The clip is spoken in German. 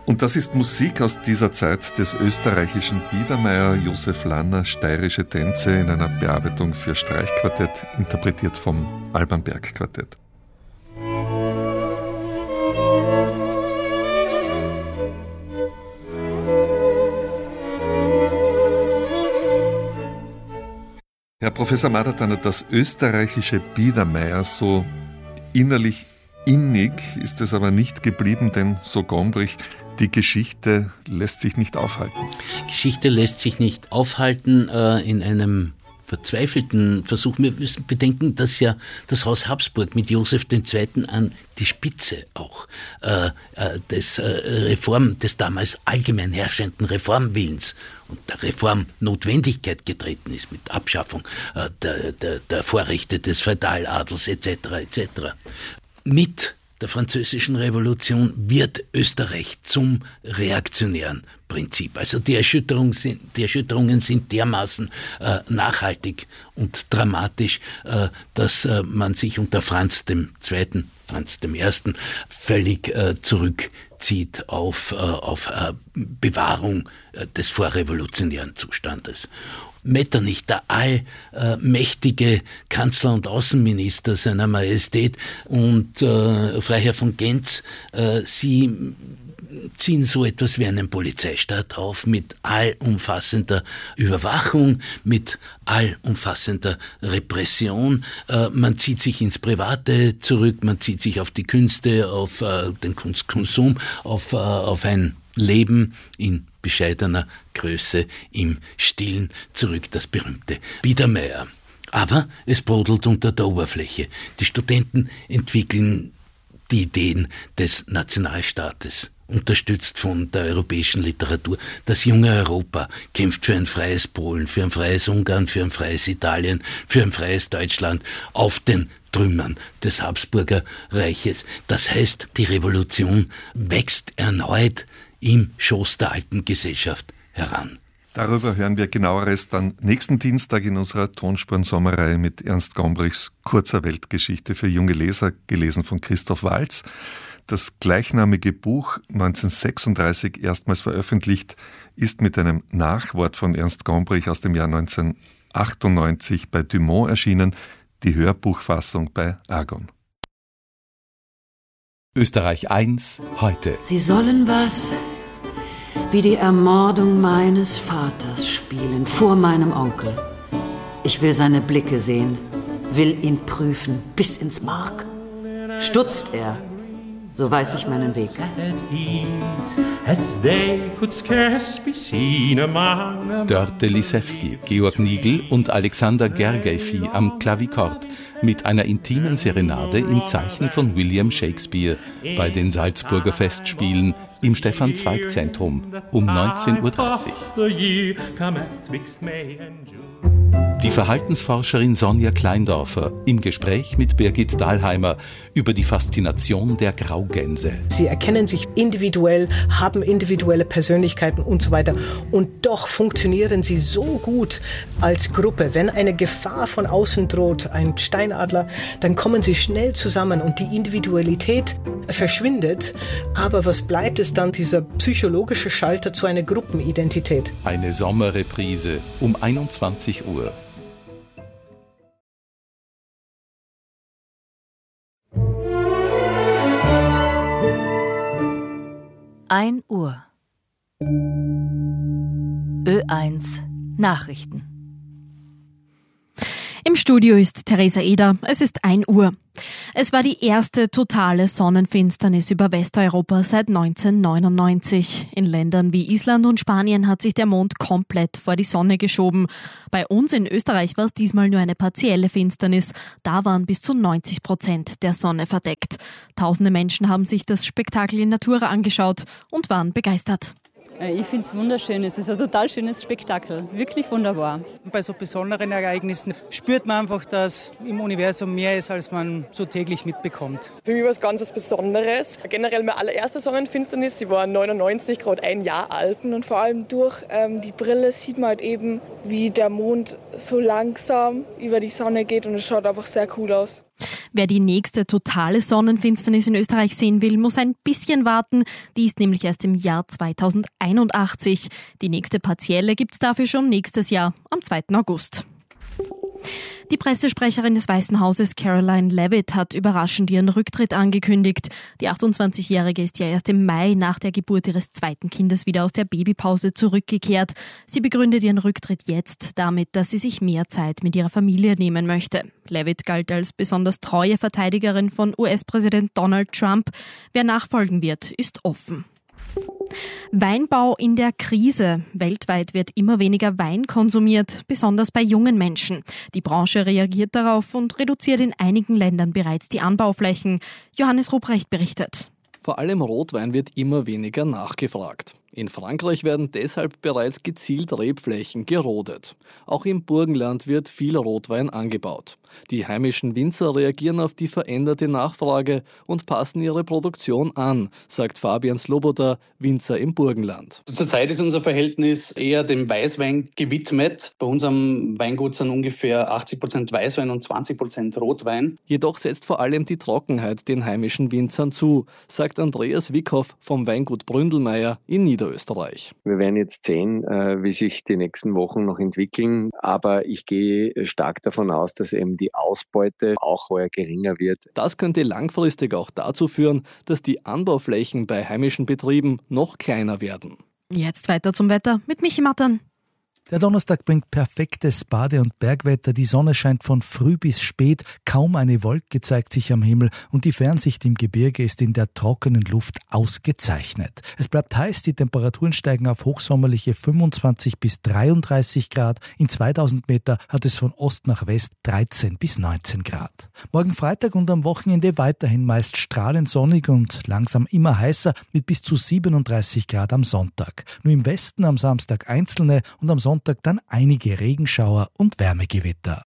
Und das ist Musik aus dieser Zeit des österreichischen Biedermeier, Josef Lanner, Steirische Tänze in einer Bearbeitung für Streichquartett, interpretiert vom Alban Berg Quartett. Herr Professor Madertaner, das österreichische Biedermeier, so innerlich innig ist es aber nicht geblieben, denn, so Gombrich, die Geschichte lässt sich nicht aufhalten. Geschichte lässt sich nicht aufhalten in einem verzweifelten Versuch. Wir müssen bedenken, dass ja das Haus Habsburg mit Josef II. An die Spitze auch des damals allgemein herrschenden Reformwillens und der Reformnotwendigkeit getreten ist mit Abschaffung der Vorrechte des Feudaladels etc. etc. Mit der Französischen Revolution wird Österreich zum reaktionären Prinzip. Also die Erschütterungen sind dermaßen nachhaltig und dramatisch, dass man sich unter Franz I. Völlig zurückzieht auf Bewahrung des vorrevolutionären Zustandes. Metternich, der allmächtige Kanzler und Außenminister seiner Majestät und Freiherr von Gentz, sie ziehen so etwas wie einen Polizeistaat auf mit allumfassender Überwachung, mit allumfassender Repression. Man zieht sich ins Private zurück, man zieht sich auf die Künste, auf den Kunstkonsum, auf ein Leben in bescheidener Größe, im Stillen zurück, das berühmte Biedermeier. Aber es brodelt unter der Oberfläche. Die Studenten entwickeln die Ideen des Nationalstaates, unterstützt von der europäischen Literatur. Das junge Europa kämpft für ein freies Polen, für ein freies Ungarn, für ein freies Italien, für ein freies Deutschland auf den Trümmern des Habsburger Reiches. Das heißt, die Revolution wächst erneut im Schoß der alten Gesellschaft heran. Darüber hören wir Genaueres dann nächsten Dienstag in unserer Tonspuren-Sommerreihe mit Ernst Gombrichs Kurzer Weltgeschichte für junge Leser, gelesen von Christoph Waltz. Das gleichnamige Buch, 1936 erstmals veröffentlicht, ist mit einem Nachwort von Ernst Gombrich aus dem Jahr 1998 bei Dumont erschienen, die Hörbuchfassung bei Argon. Österreich 1, heute. Sie sollen was wie die Ermordung meines Vaters spielen, vor meinem Onkel. Ich will seine Blicke sehen, will ihn prüfen, bis ins Mark. Stutzt er, so weiß ich meinen Weg. Dörte Lisewski, Georg Nigl und Alexander Gergiev am Klavikord mit einer intimen Serenade im Zeichen von William Shakespeare bei den Salzburger Festspielen im Stefan-Zweig-Zentrum um 19:30 Uhr. Die Verhaltensforscherin Sonja Kleindorfer im Gespräch mit Birgit Dahlheimer über die Faszination der Graugänse. Sie erkennen sich individuell, haben individuelle Persönlichkeiten und so weiter. Und doch funktionieren sie so gut als Gruppe. Wenn eine Gefahr von außen droht, ein Steinadler, dann kommen sie schnell zusammen und die Individualität verschwindet. Aber was bleibt, ist dann dieser psychologische Schalter zu einer Gruppenidentität. Eine Sommerreprise um 21 Uhr. Uhr. Ö1 Nachrichten. Im Studio ist Theresa Eder. Es ist 1 Uhr. Es war die erste totale Sonnenfinsternis über Westeuropa seit 1999. In Ländern wie Island und Spanien hat sich der Mond komplett vor die Sonne geschoben. Bei uns in Österreich war es diesmal nur eine partielle Finsternis. Da waren bis zu 90% der Sonne verdeckt. Tausende Menschen haben sich das Spektakel in Natura angeschaut und waren begeistert. Ich finde es wunderschön. Es ist ein total schönes Spektakel. Wirklich wunderbar. Bei so besonderen Ereignissen spürt man einfach, dass im Universum mehr ist, als man so täglich mitbekommt. Für mich war es ganz was Besonderes. Generell meine allererste Sonnenfinsternis. Sie war 99, gerade 1 Jahr alt. Und vor allem durch die Brille sieht man halt eben, wie der Mond so langsam über die Sonne geht. Und es schaut einfach sehr cool aus. Wer die nächste totale Sonnenfinsternis in Österreich sehen will, muss ein bisschen warten. Die ist nämlich erst im Jahr 2081. Die nächste partielle gibt's dafür schon nächstes Jahr, am 2. August. Die Pressesprecherin des Weißen Hauses, Caroline Leavitt, hat überraschend ihren Rücktritt angekündigt. Die 28-Jährige ist ja erst im Mai nach der Geburt ihres zweiten Kindes wieder aus der Babypause zurückgekehrt. Sie begründet ihren Rücktritt jetzt damit, dass sie sich mehr Zeit mit ihrer Familie nehmen möchte. Leavitt galt als besonders treue Verteidigerin von US-Präsident Donald Trump. Wer nachfolgen wird, ist offen. Weinbau in der Krise. Weltweit wird immer weniger Wein konsumiert, besonders bei jungen Menschen. Die Branche reagiert darauf und reduziert in einigen Ländern bereits die Anbauflächen. Johannes Ruprecht berichtet. Vor allem Rotwein wird immer weniger nachgefragt. In Frankreich werden deshalb bereits gezielt Rebflächen gerodet. Auch im Burgenland wird viel Rotwein angebaut. Die heimischen Winzer reagieren auf die veränderte Nachfrage und passen ihre Produktion an, sagt Fabian Sloboda, Winzer im Burgenland. Zurzeit ist unser Verhältnis eher dem Weißwein gewidmet. Bei unserem Weingut sind ungefähr 80% Weißwein und 20% Rotwein. Jedoch setzt vor allem die Trockenheit den heimischen Winzern zu, sagt Andreas Wickhoff vom Weingut Bründelmeier in Niederösterreich. Wir werden jetzt sehen, wie sich die nächsten Wochen noch entwickeln, aber ich gehe stark davon aus, dass eben die Ausbeute auch heuer geringer wird. Das könnte langfristig auch dazu führen, dass die Anbauflächen bei heimischen Betrieben noch kleiner werden. Jetzt weiter zum Wetter mit Michi Mattern. Der Donnerstag bringt perfektes Bade- und Bergwetter. Die Sonne scheint von früh bis spät. Kaum eine Wolke zeigt sich am Himmel und die Fernsicht im Gebirge ist in der trockenen Luft ausgezeichnet. Es bleibt heiß, die Temperaturen steigen auf hochsommerliche 25 bis 33 Grad. In 2000 Meter hat es von Ost nach West 13 bis 19 Grad. Morgen Freitag und am Wochenende weiterhin meist strahlend sonnig und langsam immer heißer mit bis zu 37 Grad am Sonntag. Nur im Westen am Samstag einzelne und am Sonntag dann einige Regenschauer und Wärmegewitter.